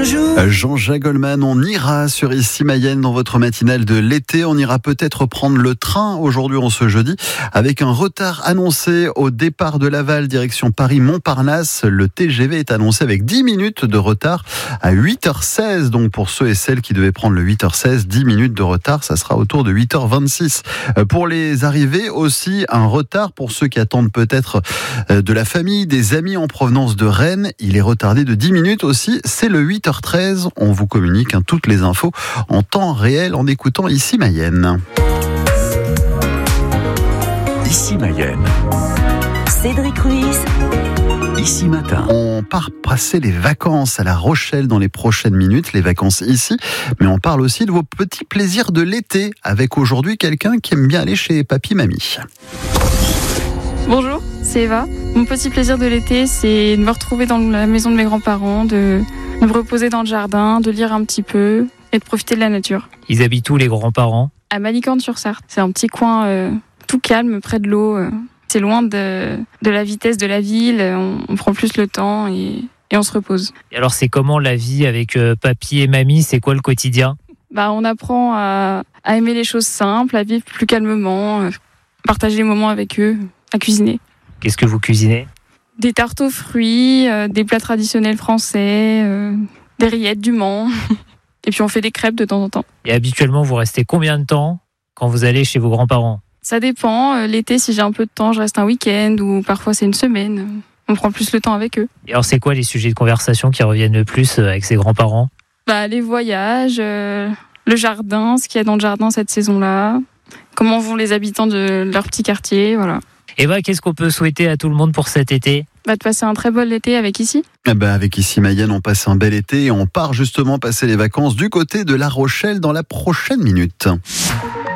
un jour. Jean-Jacques Goldman, on ira sur Ici Mayenne dans votre matinale de l'été. On ira peut-être prendre le train aujourd'hui, en ce jeudi, avec un retard annoncé au départ de Laval, direction Paris-Montparnasse. Le TGV est annoncé avec 10 minutes de retard à 8h16. Donc pour ceux et celles qui devaient prendre le 8h16, 10 minutes de retard, ça sera autour de 8h26. Pour les arrivées aussi, un retard pour ceux qui attendent peut-être de la famille, des amis en provenance de Rennes. Il est retardé de 10 minutes aussi. C'est le 8h13. On vous communique toutes les infos en temps réel en écoutant Ici Mayenne. Ici Mayenne. Cédric Ruiz. Ici Matin. On part passer les vacances à La Rochelle dans les prochaines minutes, les vacances ici, mais on parle aussi de vos petits plaisirs de l'été, avec aujourd'hui quelqu'un qui aime bien aller chez papy-mamie. Bonjour, c'est Eva. Mon petit plaisir de l'été, c'est de me retrouver dans la maison de mes grands-parents, de me reposer dans le jardin, de lire un petit peu et de profiter de la nature. Ils habitent où, les grands-parents ? À Malicorne-sur-Sarthe, c'est un petit coin tout calme, près de l'eau. C'est loin de la vitesse de la ville, on prend plus le temps et on se repose. Et alors, c'est comment la vie avec papy et mamie ? C'est quoi le quotidien ? On apprend à aimer les choses simples, à vivre plus calmement, partager les moments avec eux, à cuisiner. Qu'est-ce que vous cuisinez ? Des tartes aux fruits, des plats traditionnels français, des rillettes du Mans. Et puis on fait des crêpes de temps en temps. Et habituellement, vous restez combien de temps quand vous allez chez vos grands-parents ? Ça dépend. L'été, si j'ai un peu de temps, je reste un week-end ou parfois c'est une semaine. On prend plus le temps avec eux. Et alors, c'est quoi les sujets de conversation qui reviennent le plus avec ses grands-parents ? Les voyages, le jardin, ce qu'il y a dans le jardin cette saison-là, comment vont les habitants de leur petit quartier, voilà. Eva, qu'est-ce qu'on peut souhaiter à tout le monde pour cet été ? De passer un très bel été avec Ici. Avec Ici Mayenne, on passe un bel été et on part justement passer les vacances du côté de La Rochelle dans la prochaine minute.